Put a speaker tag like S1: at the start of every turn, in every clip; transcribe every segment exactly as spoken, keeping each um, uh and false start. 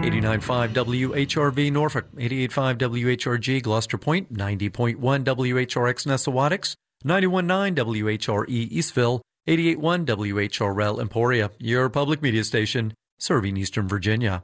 S1: eighty-nine point five W H R V Norfolk, eighty-eight point five W H R G Gloucester Point, ninety point one W H R X Nessawadix, ninety-one point nine W H R E Eastville, eighty-eight point one W H R L Emporia, your public media station serving Eastern Virginia.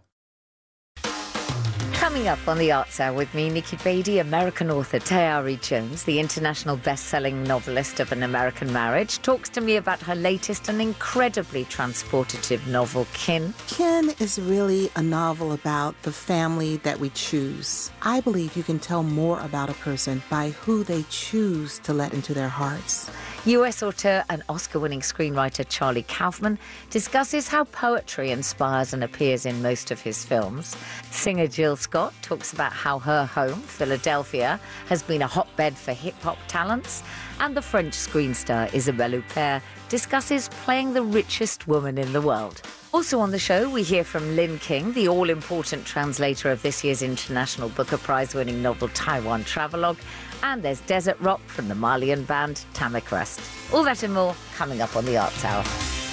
S2: Coming up on the Arts Hour with me, Nikki Beatty, American author Tayari Jones, the international best-selling novelist of An American Marriage, talks to me about her latest and incredibly transportative novel, Kin.
S3: Kin is really a novel about the family that we choose. I believe you can tell more about a person by who they choose to let into their hearts.
S2: U S author and Oscar-winning screenwriter Charlie Kaufman discusses how poetry inspires and appears in most of his films. Singer Jill Scott talks about how her home, Philadelphia, has been a hotbed for hip-hop talents. And the French screen star Isabelle Huppert discusses playing the richest woman in the world. Also on the show, we hear from Lynn King, the all-important translator of this year's International Booker Prize-winning novel Taiwan Travelogue. And there's Desert Rock from the Malian band Tamik. All that and more coming up on the Arts Hour.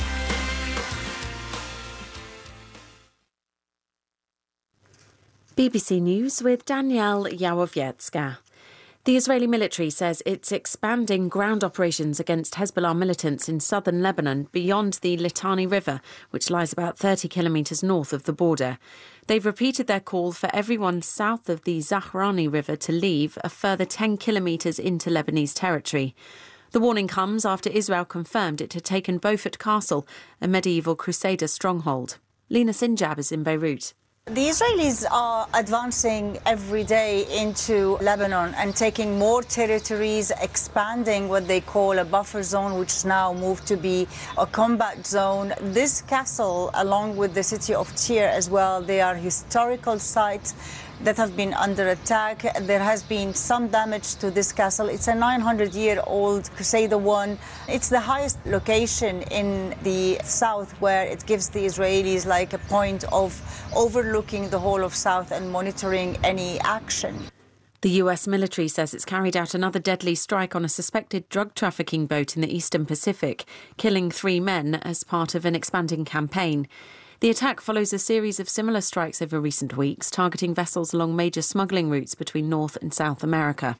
S4: B B C News with Danielle Yawowiecka. The Israeli military says it's expanding ground operations against Hezbollah militants in southern Lebanon beyond the Litani River, which lies about thirty kilometres north of the border. They've repeated their call for everyone south of the Zahrani River to leave a further ten kilometres into Lebanese territory. The warning comes after Israel confirmed it had taken Beaufort Castle, a medieval Crusader stronghold. Lena Sinjab is in Beirut.
S5: The Israelis are advancing every day into Lebanon and taking more territories, expanding what they call a buffer zone, which is now moved to be a combat zone. This castle, along with the city of Tyre as well, they are historical sites that have been under attack. There has been some damage to this castle. It's a nine hundred year old Crusader one. It's the highest location in the south, where it gives the Israelis like a point of overlooking the whole of south and monitoring any action.
S4: The U S military says it's carried out another deadly strike on a suspected drug trafficking boat in the Eastern Pacific, killing three men as part of an expanding campaign. The attack follows a series of similar strikes over recent weeks, targeting vessels along major smuggling routes between North and South America.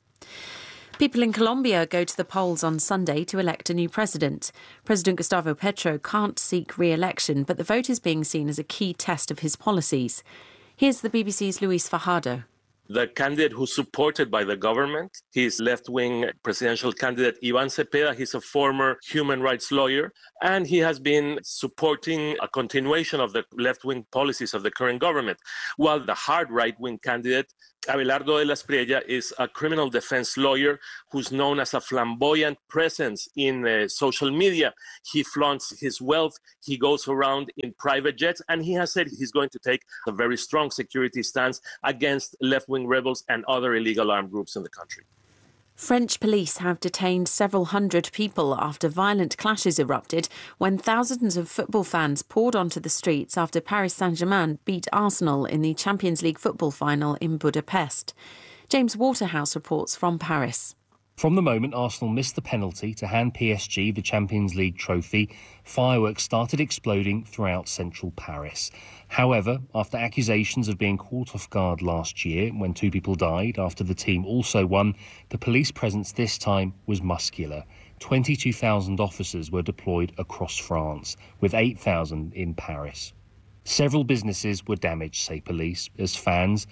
S4: People in Colombia go to the polls on Sunday to elect a new president. President Gustavo Petro can't seek re-election, but the vote is being seen as a key test of his policies. Here's the B B C's Luis Fajardo.
S6: The candidate who's supported by the government, he's left-wing presidential candidate Ivan Cepeda. He's a former human rights lawyer, and he has been supporting a continuation of the left-wing policies of the current government. While the hard right-wing candidate, Abelardo de la Espriella, is a criminal defense lawyer who's known as a flamboyant presence in uh, social media. He flaunts his wealth, he goes around in private jets, and he has said he's going to take a very strong security stance against left-wing rebels and other illegal armed groups in the country.
S4: French police have detained several hundred people after violent clashes erupted when thousands of football fans poured onto the streets after Paris Saint-Germain beat Arsenal in the Champions League football final in Budapest. James Waterhouse reports from Paris.
S7: From the moment Arsenal missed the penalty to hand P S G the Champions League trophy, fireworks started exploding throughout central Paris. However, after accusations of being caught off guard last year when two people died after the team also won, the police presence this time was muscular. twenty-two thousand officers were deployed across France, with eight thousand in Paris. Several businesses were damaged, say police, as fans